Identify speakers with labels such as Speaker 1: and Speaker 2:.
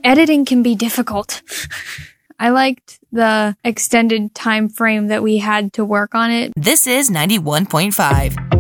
Speaker 1: editing can be difficult. I liked the extended time frame that we had to work on it.
Speaker 2: This is 91.5.